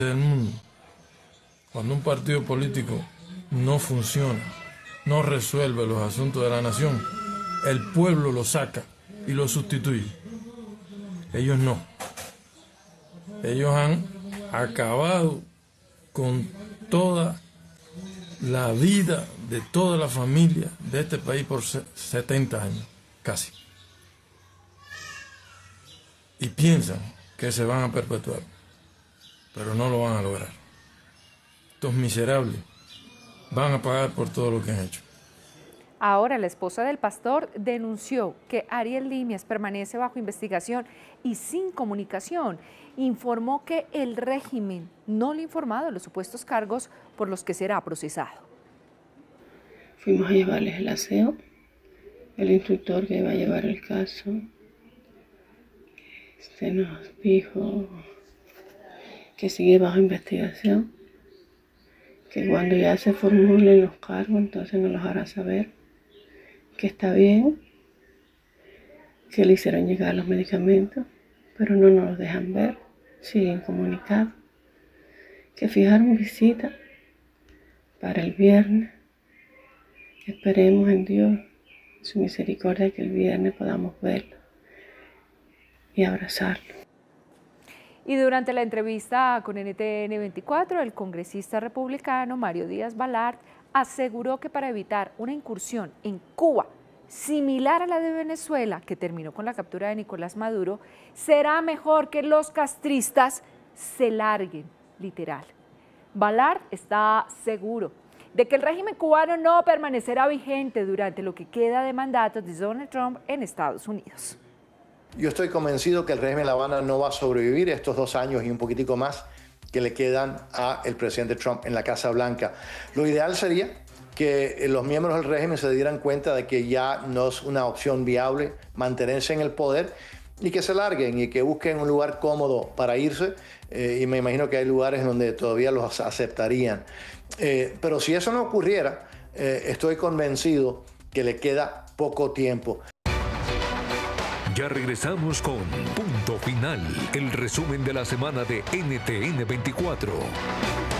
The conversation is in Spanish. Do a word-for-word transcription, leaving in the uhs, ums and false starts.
del mundo. Cuando un partido político no funciona, no resuelve los asuntos de la nación, el pueblo lo saca y lo sustituye. Ellos no. Ellos han acabado con toda la vida de toda la familia de este país por setenta años, casi. Y piensan que se van a perpetuar, pero no lo van a lograr. Estos miserables van a pagar por todo lo que han hecho. Ahora, la esposa del pastor denunció que Ariel Limias permanece bajo investigación y sin comunicación. Informó que el régimen no le ha informado de los supuestos cargos por los que será procesado. Fuimos a llevarles el aseo. El instructor que iba a llevar el caso este, nos dijo que sigue bajo investigación, que cuando ya se formulen los cargos, entonces nos los hará saber, que está bien, que le hicieron llegar los medicamentos, pero no nos los dejan ver, siguen comunicados, que fijaron visita para el viernes. Esperemos en Dios, en su misericordia, que el viernes podamos verlo y abrazarlo. Y durante la entrevista con N T N veinticuatro, el congresista republicano Mario Díaz-Balart aseguró que para evitar una incursión en Cuba similar a la de Venezuela, que terminó con la captura de Nicolás Maduro, será mejor que los castristas se larguen, literal. Balart está seguro de que el régimen cubano no permanecerá vigente durante lo que queda de mandato de Donald Trump en Estados Unidos. Yo estoy convencido que el régimen de La Habana no va a sobrevivir estos dos años y un poquitico más que le quedan al presidente Trump en la Casa Blanca. Lo ideal sería que los miembros del régimen se dieran cuenta de que ya no es una opción viable mantenerse en el poder y que se larguen y que busquen un lugar cómodo para irse. Eh, y me imagino que hay lugares donde todavía los aceptarían. Eh, pero si eso no ocurriera, eh, estoy convencido que le queda poco tiempo. Ya regresamos con Punto Final, el resumen de la semana de N T N veinticuatro.